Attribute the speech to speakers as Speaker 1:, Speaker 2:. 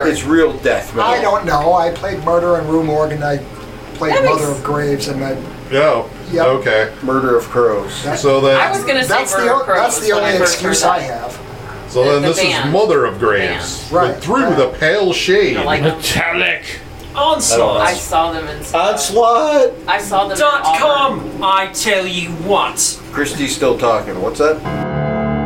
Speaker 1: It's real death metal.
Speaker 2: I don't know. I played Murder in Rue Morgue, and I played
Speaker 3: That
Speaker 2: Mother
Speaker 3: makes-
Speaker 2: of Graves, and I.
Speaker 4: Yeah.
Speaker 2: Yep.
Speaker 4: Okay.
Speaker 1: Murder of Crows.
Speaker 4: So then,
Speaker 3: I was going to say
Speaker 2: That's
Speaker 3: Murder of Crows
Speaker 2: that's the
Speaker 3: when I
Speaker 2: only
Speaker 3: first
Speaker 2: excuse
Speaker 3: heard
Speaker 2: I
Speaker 3: that.
Speaker 2: have.
Speaker 4: so then
Speaker 3: the
Speaker 4: this
Speaker 3: band.
Speaker 4: is Mother of Graves.
Speaker 2: band. Right,
Speaker 4: Through
Speaker 2: right.
Speaker 4: the pale shade.
Speaker 3: I like them.
Speaker 5: Metallic.
Speaker 6: Onslaught.
Speaker 3: I saw them in
Speaker 1: Onslaught!
Speaker 3: I saw them in Auburn.
Speaker 6: .com. I tell you what.
Speaker 1: Christy's still talking. What's that?